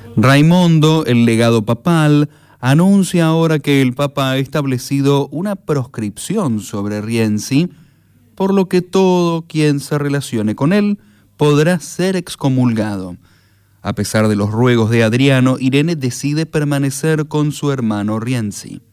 Raimondo, el legado papal, anuncia ahora que el Papa ha establecido una proscripción sobre Rienzi, por lo que todo quien se relacione con él podrá ser excomulgado. A pesar de los ruegos de Adriano, Irene decide permanecer con su hermano Rienzi.